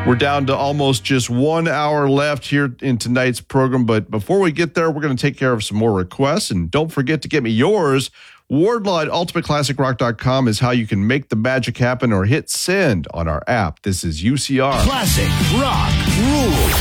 We're down to almost just 1 hour left here in tonight's program. But before we get there, we're going to take care of some more requests. And don't forget to get me yours. Wardlaw at ultimateclassicrock.com is how you can make the magic happen or hit send on our app. This is UCR. Classic Rock.